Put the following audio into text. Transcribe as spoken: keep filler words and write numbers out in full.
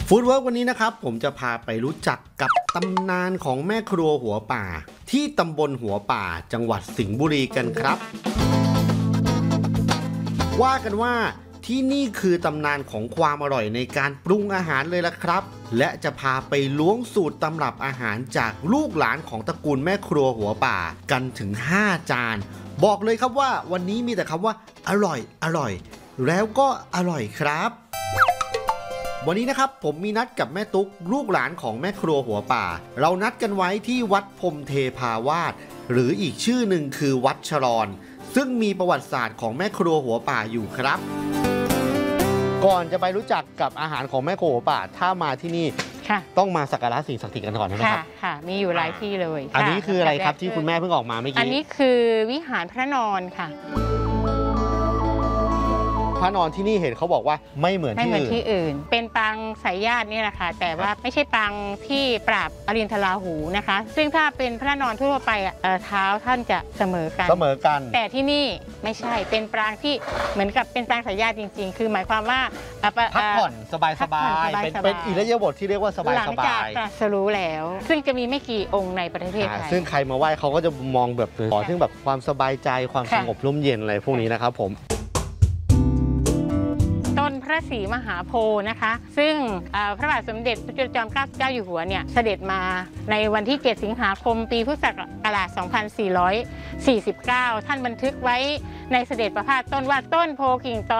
ฟู้ดเวิร์กวันนี้นะครับผมจะพาไปรู้จักกับตำนานของแม่ครัวหัวป่าที่ตำบลหัวป่าจังหวัดสิงห์บุรีกันครับว่ากันว่าที่นี่คือตำนานของความอร่อยในการปรุงอาหารเลยล่ะครับและจะพาไปล้วงสูตรตำรับอาหารจากลูกหลานของตระกูลแม่ครัวหัวป่ากันถึงห้าจานบอกเลยครับว่าวันนี้มีแต่คำว่าอร่อยอร่อยแล้วก็อร่อยครับวันนี้นะครับผมมีนัดกับแม่ตุ๊กลูกหลานของแม่ครัวหัวป่าเรานัดกันไว้ที่วัดพรหมเทพาวาสหรืออีกชื่อหนึ่งคือวัดชรอนซึ่งมีประวัติศาสตร์ของแม่ครัวหัวป่าอยู่ครับก่อนจะไปรู้จักกับอาหารของแม่ครัวหัวป่าถ้ามาที่นี่ต้องมาสักการะสิ่งศักดิ์สิทธิ์กันก่อนใช่ไหมครับค่ะมีอยู่หลายที่เลยอันนี้คืออะไรครับที่คุณแม่เพิ่งออกมาเมื่อกี้อันนี้คือวิหารพระนอนค่ะพระนอนที่นี่เห็นเขาบอกว่าไม่เหมือนที่อื่นที่อื่นเป็นปางสายญาตินี่แหละค่ะแต่ว่าไม่ใช่ปางที่ปราบอรินทราหูนะคะซึ่งถ้าเป็นพระนอนทั่วไปเท้าท่านจะเสมอกันเสมอกันแต่ที่นี่ไม่ใช่เป็นปางที่เหมือนกับเป็นปางสายญาติจริงๆคือหมายความว่าพักผ่อนสบายสบายเป็นอิริยาบถที่เรียกว่าสบายสบายหลังจากตรัสรู้แล้วซึ่งจะมีไม่กี่องค์ในประเทศไทยซึ่งใครมาไหว้เขาก็จะมองแบบขอถึงแบบความสบายใจความสงบร่มเย็นอะไรพวกนี้นะครับผมต้นพระศรีมหาโพธิ์นะคะซึ่งพระบาทสมเด็จพระจุลจอมเกล้าเจ้าอยู่หัวเนี่ยเสด็จมาในวันที่เจ็ดสิงหาคมปีพุทธศักราชสองพันสี่ร้อยสี่สิบเก้าท่านบันทึกไว้ในเสด็จประพาสต้นว่าต้นโพกิ่งตอ